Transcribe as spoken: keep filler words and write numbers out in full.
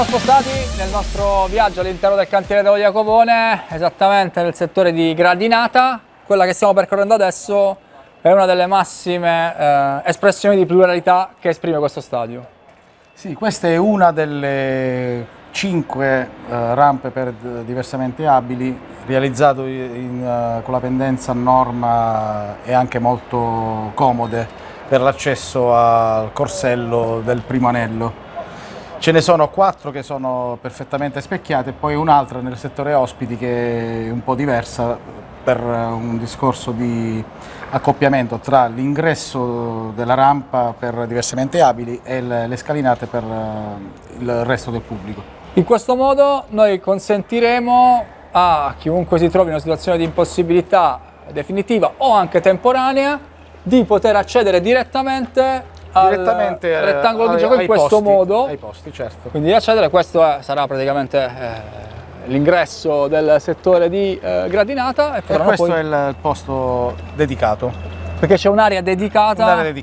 Spostati nel nostro viaggio all'interno del cantiere dello Jacopone, esattamente nel settore di gradinata. Quella che stiamo percorrendo adesso è una delle massime eh, espressioni di pluralità che esprime questo stadio. Sì, questa è una delle cinque eh, rampe per diversamente abili, realizzato in, uh, con la pendenza a norma e anche molto comode per l'accesso al corsello del primo anello. Ce ne sono quattro che sono perfettamente specchiate e poi un'altra nel settore ospiti che è un po' diversa per un discorso di accoppiamento tra l'ingresso della rampa per diversamente abili e le scalinate per il resto del pubblico. In questo modo noi consentiremo a chiunque si trovi in una situazione di impossibilità definitiva o anche temporanea di poter accedere direttamente direttamente al rettangolo ai, di gioco in questo posti, modo. Ai posti, certo. Quindi di accedere, questo è, sarà praticamente eh, l'ingresso del settore di eh, gradinata. E, e questo poi, è il posto dedicato. Perché c'è un'area dedicata, Un'area